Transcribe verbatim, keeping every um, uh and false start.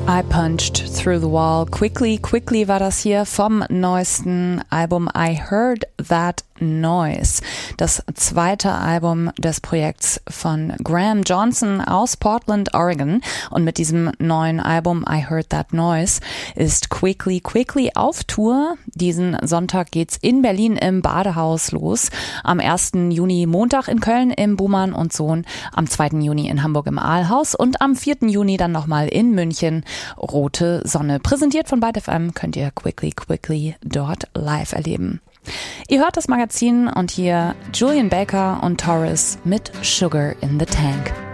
I Punched Through the Wall. Quickly, Quickly war das hier vom neuesten Album I Heard That Noise. Das zweite Album des Projekts von Graham Johnson aus Portland, Oregon. Und mit diesem neuen Album I Heard That Noise ist Quickly, Quickly auf Tour. Diesen Sonntag geht's in Berlin im Badehaus los. Am ersten Juni Montag in Köln im Buhmann und Sohn. Am zweiten Juni in Hamburg im Aalhaus und am vierten Juni dann nochmal in München. Rote Sonne. Präsentiert von Byte F M könnt ihr Quickly Quickly dort live erleben. Ihr hört das Magazin und hier Julian Baker und Taurus mit Sugar in the Tank.